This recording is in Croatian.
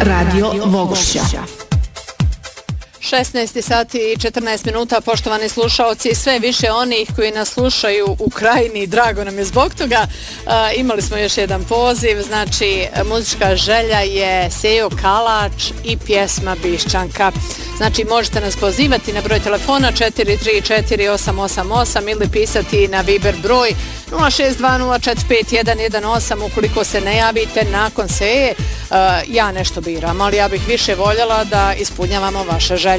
Radio Vogošća. 16 sati i 14 minuta, poštovani slušaoci, sve više onih koji nas slušaju u Krajini, drago nam je zbog toga. Imali smo još jedan poziv, znači muzička želja je Sejo Kalač i pjesma Bišćanka. Znači možete nas pozivati na broj telefona 4348888 ili pisati na Viber broj 0620451118 ukoliko se ne javite nakon Seje. Ja nešto biram, ali ja bih više voljela da ispunjavamo vaše želje.